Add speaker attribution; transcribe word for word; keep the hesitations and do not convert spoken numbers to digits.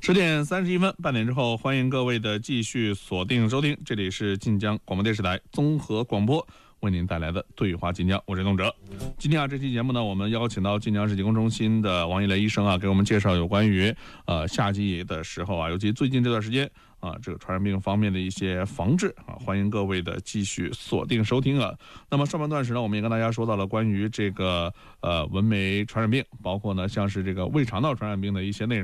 Speaker 1: 十点三十一分，半点之后，欢迎各位的继续锁定收听，这里是晋江广播电视台综合广播为您带来的对话晋江，我是东哲。今天啊，这期节目呢，我们邀请到晋江市疾控中心的王一雷医生啊，给我们介绍有关于呃夏季的时候啊，尤其最近这段时间啊，这个传染病方面的一些防治啊，欢迎各位的继续锁定收听啊。那么上半段时呢，我们也跟大家说到了关于这个呃蚊媒传染病，包括呢像是这个胃肠道传染病的一些内容。